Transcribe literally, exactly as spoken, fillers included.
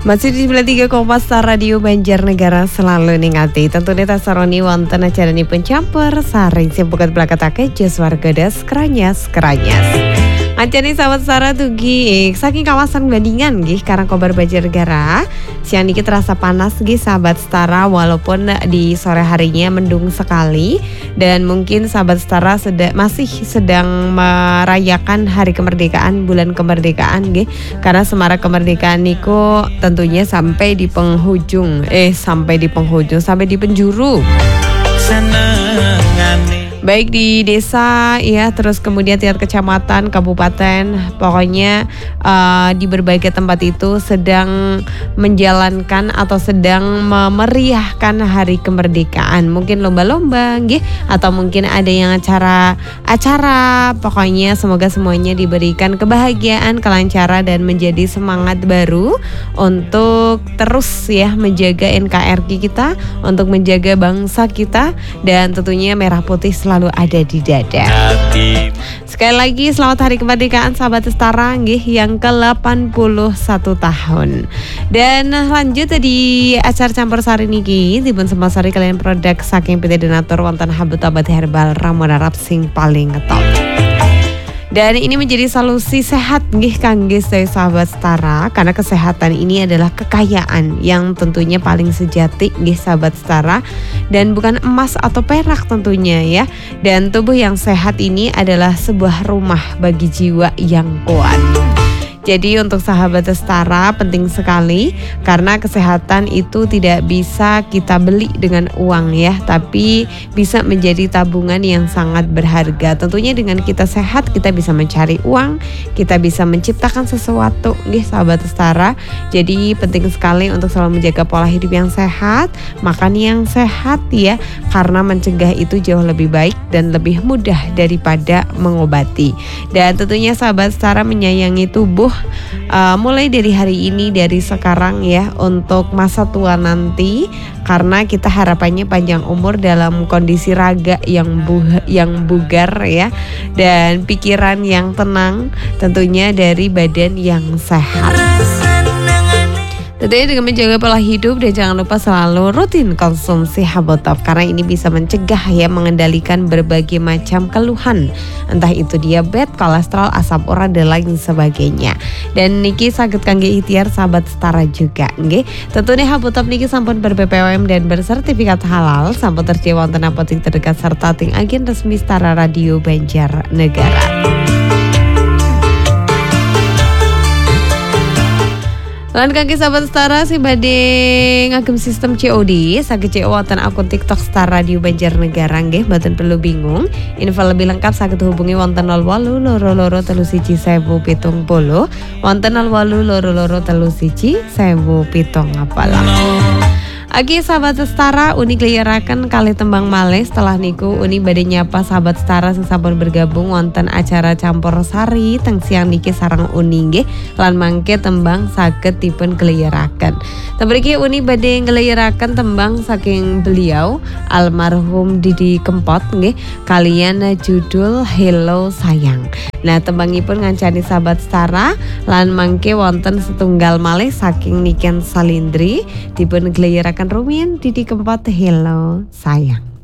Masih di sembilan puluh tiga koma empat Radio Banjarnegara selalu ningati. Tentunya tasaroni wonten acaranipun campur saring sing bukat blakatake jus wargadas keranyas keranyas. Ancani sahabat Sarah tugi saking kawasan Bandingan nggih karang kobar Banjarnegara. Siang niki terasa panas nggih sahabat Setara walaupun di sore harinya mendung sekali dan mungkin sahabat Setara sedang masih sedang merayakan hari kemerdekaan, bulan kemerdekaan nggih. Karena semarak kemerdekaan niku tentunya sampai di penghujung eh sampai di penghujung sampai di penjuru. Senengane baik di desa ya, terus kemudian tiap kecamatan, kabupaten, pokoknya uh, di berbagai tempat itu sedang menjalankan atau sedang memeriahkan hari kemerdekaan. Mungkin lomba-lomba, nggih, atau mungkin ada yang acara-acara. Pokoknya semoga semuanya diberikan kebahagiaan, kelancaran dan menjadi semangat baru untuk terus ya menjaga N K R I kita, untuk menjaga bangsa kita, dan tentunya merah putih selalu ada di dada. Sekali lagi selamat hari kemerdekaan sahabat Setara nggih yang ke delapan puluh satu tahun. Dan lanjut di acara campur sari niki dipun sembasari kalian produk saking P T Donatur wonten Habut Obat Herbal Ramona Rap sing paling top. Dan ini menjadi solusi sehat nggih kangge sahabat Setara, karena kesehatan ini adalah kekayaan yang tentunya paling sejati nggih sahabat Setara, dan bukan emas atau perak tentunya ya. Dan tubuh yang sehat ini adalah sebuah rumah bagi jiwa yang kuat. Jadi untuk sahabat Setara penting sekali karena kesehatan itu tidak bisa kita beli dengan uang ya, tapi bisa menjadi tabungan yang sangat berharga. Tentunya dengan kita sehat kita bisa mencari uang, kita bisa menciptakan sesuatu nggih sahabat Setara. Jadi penting sekali untuk selalu menjaga pola hidup yang sehat, makan yang sehat ya, karena mencegah itu jauh lebih baik dan lebih mudah daripada mengobati. Dan tentunya sahabat Setara menyayangi tubuh Uh, mulai dari hari ini, dari sekarang ya, untuk masa tua nanti, karena kita harapannya panjang umur dalam kondisi raga yang bu- yang bugar ya, dan pikiran yang tenang, tentunya dari badan yang sehat. Tentunya dengan menjaga pola hidup dan jangan lupa selalu rutin konsumsi Habotop, karena ini bisa mencegah ya, mengendalikan berbagai macam keluhan, entah itu diabetes, kolesterol, asam urat dan lain sebagainya. Dan niki saged kangge ikhtiar sahabat Setara juga nggih. Tentunya Habotop niki sampun ber-B P O M dan bersertifikat halal, sampun tersedia wonten apotek terdekat serta ting agen resmi Setara Radio Banjarnegara. Lan kaki sahabat Setara si badhe ngagem sistem C O D saged C O wonten akun TikTok Setara Radio Banjarnegara nggih, mboten perlu bingung. Info lebih lengkap saged hubungi wonten nol wolu loro loro telu siji sewu pitung puluh wonten nol wolu loro loro telu siji sewu pitung apalah. Oke sahabat Setara, Uni keliraken kali tembang malih. Setelah niku Uni badhe nyapa sahabat Setara sing sampun bergabung wonten acara campur sari teng siang niki sareng Uni nggih, lan mangke tembang saged dipun keliraken. Temriki Uni badhe ngeliraken tembang saking beliau almarhum Didi Kempot nggih, kalian judul Hello Sayang. Nah tembangipun ngancani sahabat Setara, lan mangke wonten setunggal malih saking Niken Salindri dipun keliraken rumiyin Didi Kempot Hello Sayang.